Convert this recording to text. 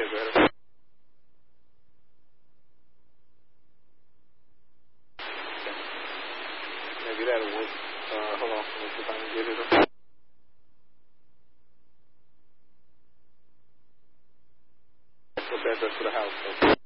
go ahead. Maybe that'll work. Hold on. Let me see if I can get it. Go back up to the house.